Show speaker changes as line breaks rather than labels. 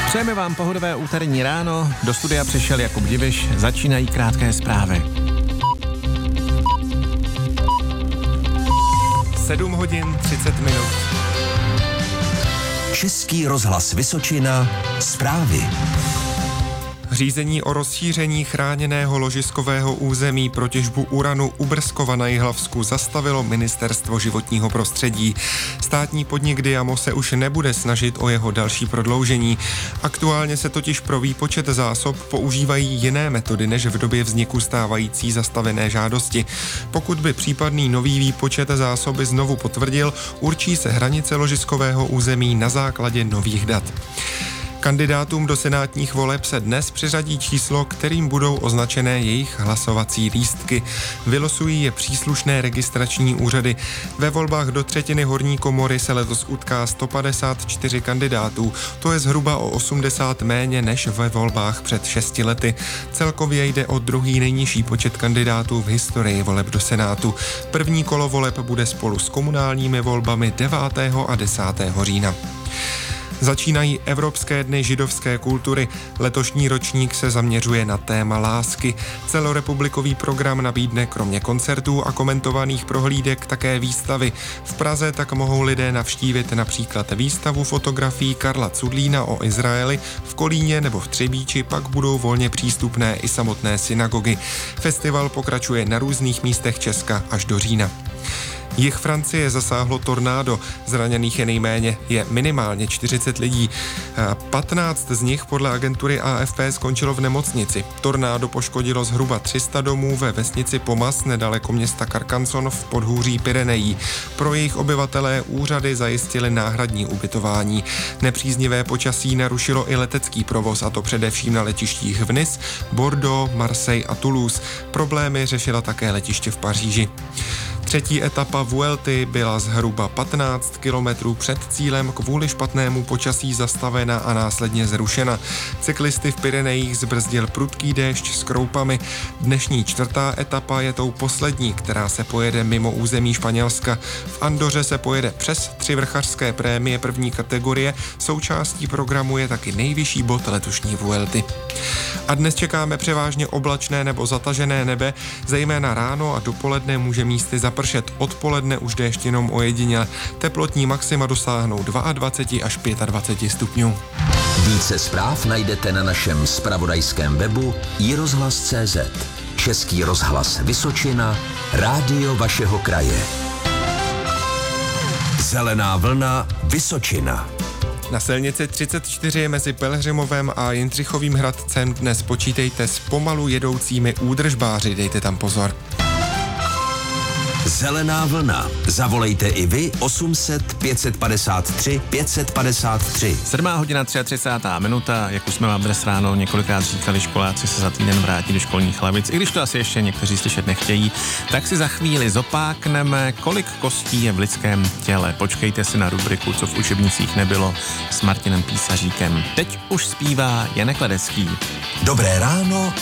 Přejeme vám pohodové úterní ráno, do studia přišel Jakub Diviš, začínají krátké zprávy.
7 hodin 30 minut.
Český rozhlas Vysočina, zprávy.
Řízení o rozšíření chráněného ložiskového území pro těžbu uranu u Brzkova na Jihlavsku zastavilo Ministerstvo životního prostředí. Státní podnik Diamo se už nebude snažit o jeho další prodloužení. Aktuálně se totiž pro výpočet zásob používají jiné metody než v době vzniku stávající zastavené žádosti. Pokud by případný nový výpočet zásoby znovu potvrdil, určí se hranice ložiskového území na základě nových dat. Kandidátům do senátních voleb se dnes přiřadí číslo, kterým budou označené jejich hlasovací lístky. Vylosují je příslušné registrační úřady. Ve volbách do třetiny horní komory se letos utká 154 kandidátů. To je zhruba o 80 méně než ve volbách před 6 lety. Celkově jde o druhý nejnižší počet kandidátů v historii voleb do Senátu. První kolo voleb bude spolu s komunálními volbami 9. a 10. října. Začínají Evropské dny židovské kultury. Letošní ročník se zaměřuje na téma lásky. Celorepublikový program nabídne kromě koncertů a komentovaných prohlídek také výstavy. V Praze tak mohou lidé navštívit například výstavu fotografií Karla Cudlína o Izraeli, v Kolíně nebo v Třebíči pak budou volně přístupné i samotné synagogy. Festival pokračuje na různých místech Česka až do října. Jih Francie zasáhlo tornádo, zraněných je nejméně, je minimálně 40 lidí. 15 z nich podle agentury AFP skončilo v nemocnici. Tornádo poškodilo zhruba 300 domů ve vesnici Pomas nedaleko města Carcassonne v podhůří Pyrenejí. Pro jejich obyvatelé úřady zajistily náhradní ubytování. Nepříznivé počasí narušilo i letecký provoz, a to především na letištích v Nice, Bordeaux, Marseille a Toulouse. Problémy řešila také letiště v Paříži. Třetí etapa Vuelty byla zhruba 15 kilometrů před cílem kvůli špatnému počasí zastavena a následně zrušena. Cyklisty v Pyrenejích zbrzdil prudký déšť s kroupami. Dnešní čtvrtá etapa je tou poslední, která se pojede mimo území Španělska. V Andoře se pojede přes 3 vrchařské prémie první kategorie. Součástí programu je taky nejvyšší bod letošní Vuelty. A dnes čekáme převážně oblačné nebo zatažené nebe, zejména ráno a dopoledne může místy zapršet, odpoledne už déšť jenom ojediněle. Teplotní maxima dosáhnou 22 až 25 stupňů.
Více zpráv najdete na našem zpravodajském webu iRozhlas.cz. Český rozhlas Vysočina, rádio vašeho kraje. Zelená vlna Vysočina.
Na silnici 34 mezi Pelhřimovem a Jindřichovým Hradcem dnes počítejte s pomalu jedoucími údržbáři, dejte tam pozor.
Zelená vlna. Zavolejte i vy 800 553 553.
7 hodina 33. minuta, jak už jsme vám dnes ráno několikrát říkali, školáci se za týden vrátí do školních lavic. I když to asi ještě někteří slyšet nechtějí, tak si za chvíli zopákneme, kolik kostí je v lidském těle. Počkejte si na rubriku Co v učebnicích nebylo s Martinem Písaříkem. Teď už zpívá Janek Ledecký.
Dobré ráno